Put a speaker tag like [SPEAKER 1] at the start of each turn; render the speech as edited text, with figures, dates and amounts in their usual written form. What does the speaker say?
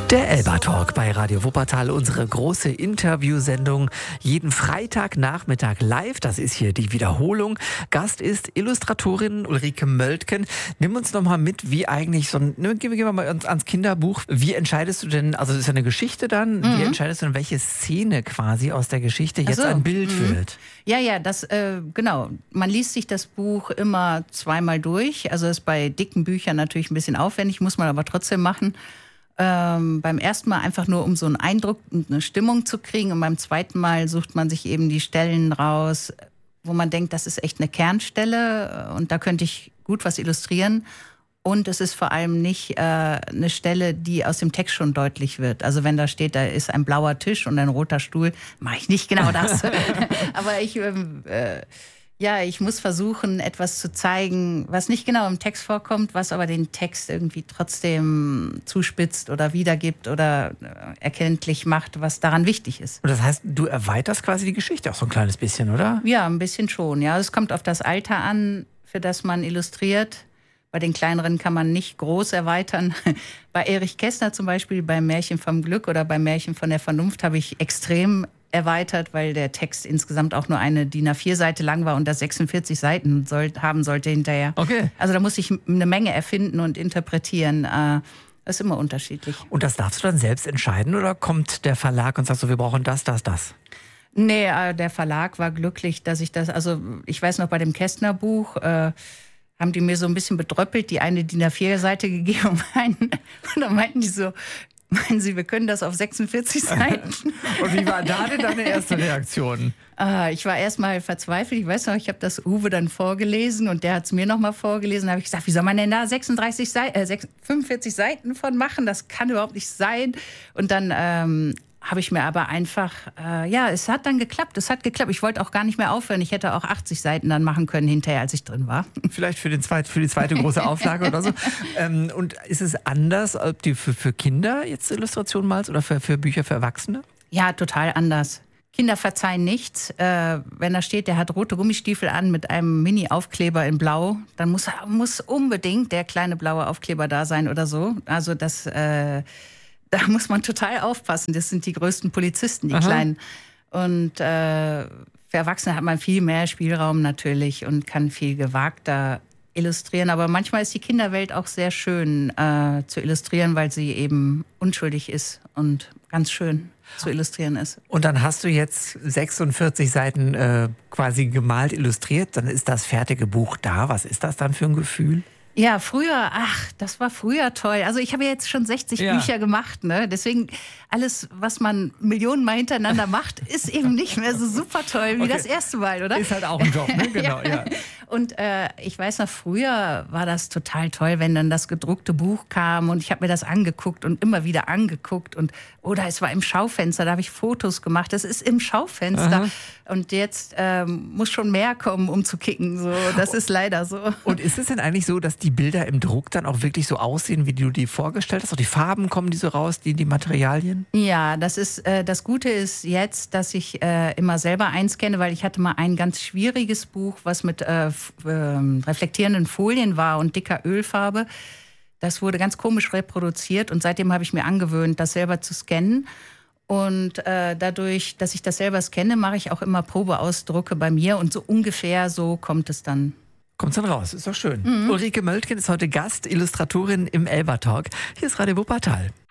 [SPEAKER 1] Der Elba Talk bei Radio Wuppertal, unsere große Interviewsendung, jeden Freitagnachmittag live. Das ist hier die Wiederholung. Gast ist Illustratorin Ulrike Möldgen. Nimm uns noch mal mit, wie eigentlich so ein, gehen wir mal ans Kinderbuch. Wie entscheidest du denn, also das ist ja eine Geschichte dann, wie entscheidest du denn, welche Szene quasi aus der Geschichte jetzt ein Bild wird?
[SPEAKER 2] Ja, das, genau. Man liest sich das Buch immer zweimal durch. Also ist bei dicken Büchern natürlich ein bisschen aufwendig, muss man aber trotzdem machen. Beim ersten Mal einfach nur, um so einen Eindruck und eine Stimmung zu kriegen. Und beim zweiten Mal sucht man sich eben die Stellen raus, wo man denkt, das ist echt eine Kernstelle und da könnte ich gut was illustrieren. Und es ist vor allem nicht eine Stelle, die aus dem Text schon deutlich wird. Also wenn da steht, da ist ein blauer Tisch und ein roter Stuhl, mache ich nicht genau das. Aber ich muss versuchen, etwas zu zeigen, was nicht genau im Text vorkommt, was aber den Text irgendwie trotzdem zuspitzt oder wiedergibt oder erkenntlich macht, was daran wichtig ist.
[SPEAKER 1] Und das heißt, du erweiterst quasi die Geschichte auch so ein kleines bisschen, oder?
[SPEAKER 2] Ja, ein bisschen schon. Ja, es kommt auf das Alter an, für das man illustriert. Bei den kleineren kann man nicht groß erweitern. Bei Erich Kästner zum Beispiel, beim Märchen vom Glück oder beim Märchen von der Vernunft habe ich extrem erweitert, weil der Text insgesamt auch nur eine DIN A4-Seite lang war und das 46 Seiten haben sollte hinterher.
[SPEAKER 1] Okay.
[SPEAKER 2] Also da muss ich eine Menge erfinden und interpretieren. Das ist immer unterschiedlich.
[SPEAKER 1] Und das darfst du dann selbst entscheiden oder kommt der Verlag und sagt so, wir brauchen das?
[SPEAKER 2] Nee, der Verlag war glücklich, dass ich das, also ich weiß noch, bei dem Kästner-Buch haben die mir so ein bisschen bedröppelt, die eine DIN A4-Seite gegeben und dann meinten die so, meinen Sie, wir können das auf 46 Seiten?
[SPEAKER 1] Und wie war da denn deine erste Reaktion?
[SPEAKER 2] Ich war erstmal verzweifelt. Ich weiß noch, ich habe das Uwe dann vorgelesen und der hat es mir nochmal vorgelesen. Da habe ich gesagt, wie soll man denn da 45 Seiten von machen? Das kann überhaupt nicht sein. Und dann habe ich mir aber einfach, es hat dann geklappt. Es hat geklappt. Ich wollte auch gar nicht mehr aufhören. Ich hätte auch 80 Seiten dann machen können hinterher, als ich drin war.
[SPEAKER 1] Vielleicht für die zweite große Auflage oder so. Und ist es anders, ob du für Kinder jetzt Illustrationen malst oder für Bücher für Erwachsene?
[SPEAKER 2] Ja, total anders. Kinder verzeihen nichts. Wenn da steht, der hat rote Gummistiefel an mit einem Mini-Aufkleber in Blau, dann muss unbedingt der kleine blaue Aufkleber da sein oder so. Also da muss man total aufpassen. Das sind die größten Polizisten, die Kleinen. Und für Erwachsene hat man viel mehr Spielraum natürlich und kann viel gewagter illustrieren. Aber manchmal ist die Kinderwelt auch sehr schön zu illustrieren, weil sie eben unschuldig ist und ganz schön zu illustrieren ist.
[SPEAKER 1] Und dann hast du jetzt 46 Seiten quasi gemalt, illustriert. Dann ist das fertige Buch da. Was ist das dann für ein Gefühl?
[SPEAKER 2] Ja, früher, das war früher toll. Also ich habe ja jetzt schon 60 Bücher gemacht, ne? Deswegen alles, was man Millionenmal hintereinander macht, ist eben nicht mehr so super toll wie das erste Mal, oder?
[SPEAKER 1] Ist halt auch ein Job, ne? Genau, ja.
[SPEAKER 2] Und ich weiß noch, früher war das total toll, wenn dann das gedruckte Buch kam und ich habe mir das angeguckt und immer wieder angeguckt oder es war im Schaufenster, da habe ich Fotos gemacht. Das ist im Schaufenster. Und jetzt muss schon mehr kommen, um zu kicken. So, das ist leider so.
[SPEAKER 1] Und ist es denn eigentlich so, dass die Bilder im Druck dann auch wirklich so aussehen, wie du die vorgestellt hast? Auch die Farben kommen die so raus, die Materialien?
[SPEAKER 2] Ja, das Gute ist jetzt, dass ich immer selber einscanne, weil ich hatte mal ein ganz schwieriges Buch, was mit reflektierenden Folien war und dicker Ölfarbe. Das wurde ganz komisch reproduziert und seitdem habe ich mir angewöhnt, das selber zu scannen. Und dadurch, dass ich das selber scanne, mache ich auch immer Probeausdrucke bei mir und so ungefähr so kommt es dann.
[SPEAKER 1] Kommt's dann raus, ist doch schön. Ulrike Möldgen ist heute Gast, Illustratorin im Elba Talk. Hier ist Radio Wuppertal.